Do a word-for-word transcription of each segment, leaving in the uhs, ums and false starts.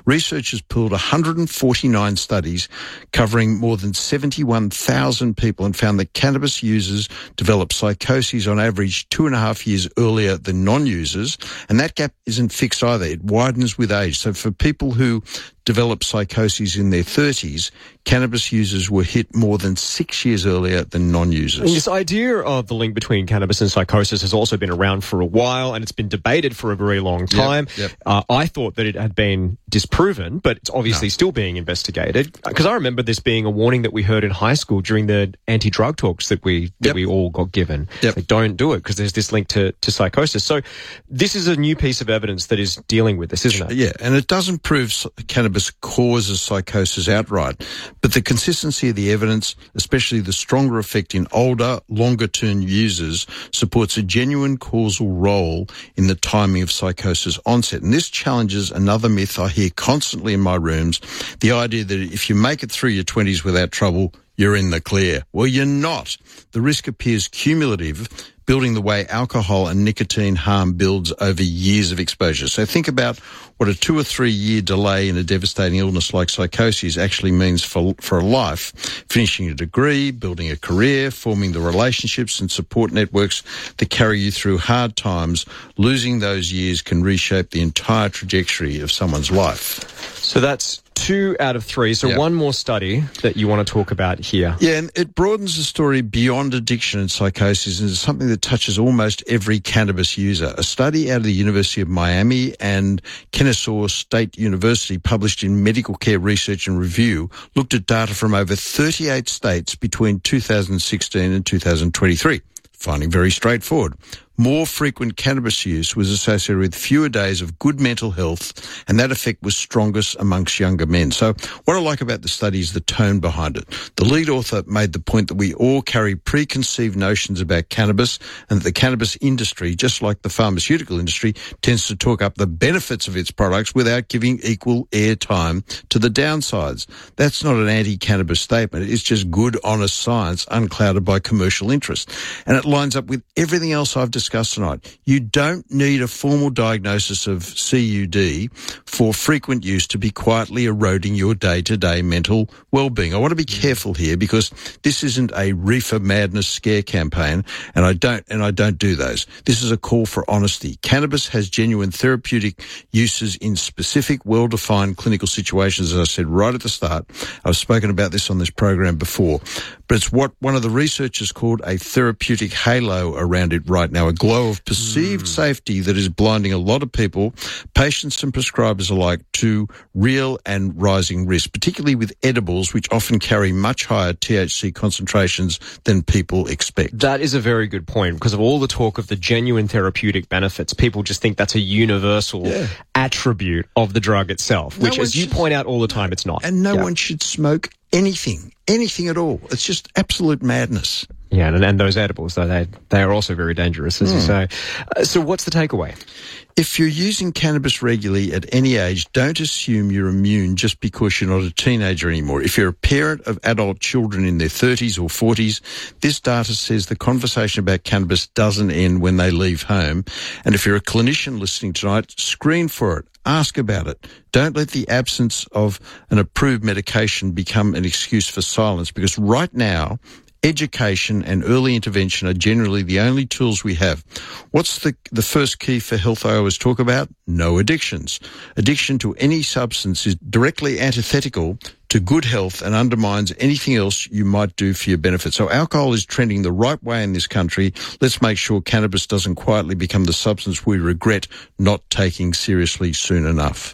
researchers pooled one hundred forty-nine studies covering more than seventy-one thousand people and found that cannabis users develop psychoses on average two and a half years earlier than non-users. And that gap isn't fixed either. It widens with age. So for people who develop psychoses in their thirties, cannabis users were hit more than six years earlier than non-users. And this idea of the link between cannabis and psychosis has also been around for a while, and it's been debated for a very long time. Yep, yep. Uh, I thought that it had been disproven, but it's obviously no. still being investigated. Because I remember this being a warning that we heard in high school during the anti-drug talks that we that yep. we all got given. Yep. Like, don't do it because there's this link to, to psychosis. So this is a new piece of evidence that is dealing with this, isn't it? Yeah, and it doesn't prove cannabis causes psychosis outright, but the consistency of the evidence, especially the stronger effect in older, longer-term users, supports a genuine causal role in the timing of psychosis onset. And this challenges another myth I hear constantly in my rooms, the idea that if you make it through your twenties without trouble, you're in the clear. Well, you're not. The risk appears cumulative, building the way alcohol and nicotine harm builds over years of exposure. So think about what a two or three year delay in a devastating illness like psychosis actually means for for a life. Finishing a degree, building a career, forming the relationships and support networks that carry you through hard times. Losing those years can reshape the entire trajectory of someone's life. So that's two out of three. So yep. one more study that you want to talk about here. Yeah, and it broadens the story beyond addiction and psychosis into something that touches almost every cannabis user. A study out of the University of Miami and Kennesaw State University, published in Medical Care Research and Review, looked at data from over thirty-eight states between two thousand sixteen and two thousand twenty-three, finding very straightforward. More frequent cannabis use was associated with fewer days of good mental health, and that effect was strongest amongst younger men. So what I like about the study is the tone behind it. The lead author made the point that we all carry preconceived notions about cannabis, and that the cannabis industry, just like the pharmaceutical industry, tends to talk up the benefits of its products without giving equal airtime to the downsides. That's not an anti-cannabis statement. It's just good, honest science unclouded by commercial interest. And it lines up with everything else I've discussed tonight. You don't need a formal diagnosis of C U D for frequent use to be quietly eroding your day-to-day mental well-being. I want to be careful here because this isn't a reefer madness scare campaign, and I don't and I don't do those. This is a call for honesty. Cannabis has genuine therapeutic uses in specific, well-defined clinical situations, as I said right at the start. I've spoken about this on this program before, but it's what one of the researchers called a therapeutic halo around it right now, a glow of perceived mm. safety that is blinding a lot of people, patients and prescribers alike, to real and rising risk, particularly with edibles, which often carry much higher T H C concentrations than people expect. That is a very good point, because of all the talk of the genuine therapeutic benefits, people just think that's a universal yeah. attribute of the drug itself, which, no as you should, point out all the time, it's not. And no yeah. one should smoke anything, anything at all. It's just absolute madness. Yeah, and, and those edibles, though, they they are also very dangerous, as mm. you say. Uh, so what's the takeaway? If you're using cannabis regularly at any age, don't assume you're immune just because you're not a teenager anymore. If you're a parent of adult children in their thirties or forties, this data says the conversation about cannabis doesn't end when they leave home. And if you're a clinician listening tonight, screen for it. Ask about it. Don't let the absence of an approved medication become an excuse for silence, because right now, education and early intervention are generally the only tools we have. What's the the first key for health I always talk about? No addictions. Addiction to any substance is directly antithetical to good health and undermines anything else you might do for your benefit. So alcohol is trending the right way in this country. Let's make sure cannabis doesn't quietly become the substance we regret not taking seriously soon enough.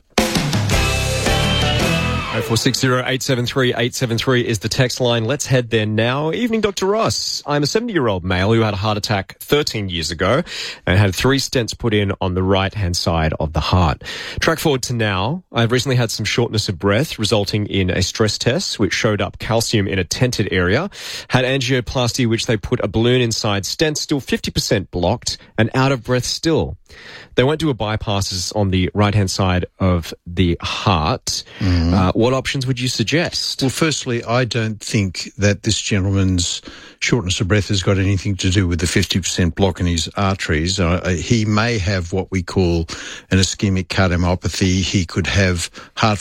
oh four six zero, eight seven three, eight seven three is the text line. Let's head there now. Evening, Doctor Ross. I'm a seventy-year-old male who had a heart attack thirteen years ago and had three stents put in on the right-hand side of the heart. Track forward to now. I've recently had some shortness of breath resulting in a stress test which showed up calcium in a tented area. Had angioplasty, which they put a balloon inside, stents still fifty percent blocked and out of breath still. They won't do a bypasses on the right-hand side of the heart. Mm. Uh, what options would you suggest? Well, firstly, I don't think that this gentleman's shortness of breath has got anything to do with the fifty percent block in his arteries. Uh, he may have what we call an ischemic cardiomyopathy. He could have heart